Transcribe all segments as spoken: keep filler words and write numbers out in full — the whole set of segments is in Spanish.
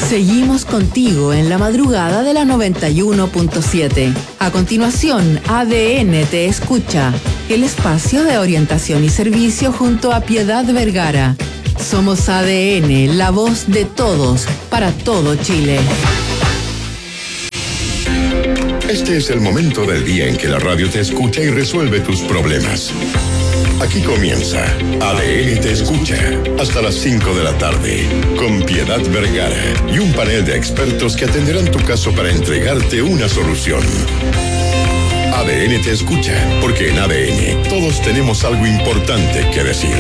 Seguimos contigo en la madrugada de la noventa y uno punto siete. A continuación, A D N Te Escucha, el espacio de orientación y servicio junto a Piedad Vergara. Somos A D N, la voz de todos, para todo Chile. Este es el momento del día en que la radio te escucha y resuelve tus problemas. Aquí comienza A D N Te Escucha, hasta las cinco de la tarde, con Piedad Vergara y un panel de expertos que atenderán tu caso para entregarte una solución. A D N Te Escucha, porque en A D N todos tenemos algo importante que decir.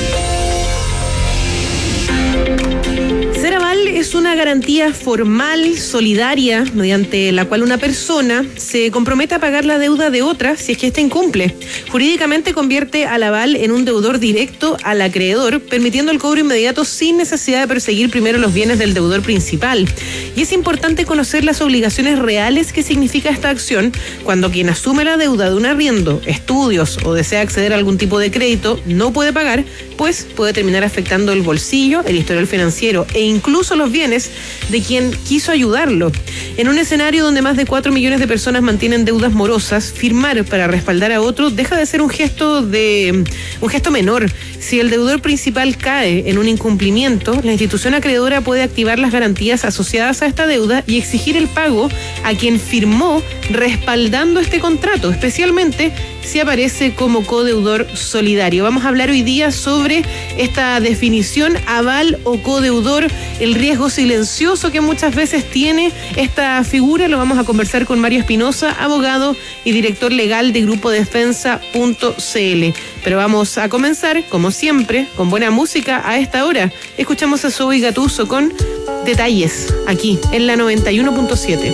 Aval es una garantía formal, solidaria, mediante la cual una persona se compromete a pagar la deuda de otra si es que ésta incumple. Jurídicamente convierte al aval en un deudor directo al acreedor, permitiendo el cobro inmediato sin necesidad de perseguir primero los bienes del deudor principal. Y es importante conocer las obligaciones reales que significa esta acción cuando quien asume la deuda de un arriendo, estudios o desea acceder a algún tipo de crédito no puede pagar, pues puede terminar afectando el bolsillo, el historial financiero e incluso los bienes de quien quiso ayudarlo. En un escenario donde más de cuatro millones de personas mantienen deudas morosas, firmar para respaldar a otro deja de ser un gesto de un gesto menor. Si el deudor principal cae en un incumplimiento, la institución acreedora puede activar las garantías asociadas a esta deuda y exigir el pago a quien firmó respaldando este contrato, especialmente si aparece como codeudor solidario. Vamos a hablar hoy día sobre esta definición, aval o codeudor, el riesgo silencioso que muchas veces tiene esta figura. Lo vamos a conversar con Mario Espinosa, abogado y director legal de Grupo Defensa punto c l. Pero vamos a comenzar, como siempre, con buena música a esta hora. Escuchamos a Zoe Gattuso con Detalles, aquí en la noventa y uno punto siete.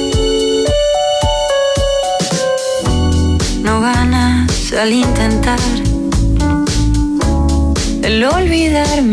No ganas al intentar el olvidarme.